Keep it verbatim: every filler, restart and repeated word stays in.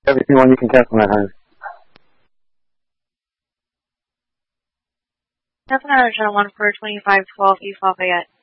Everything one you can cancel nine hundred. That's another channel one for twenty-five twelve East Lafayette.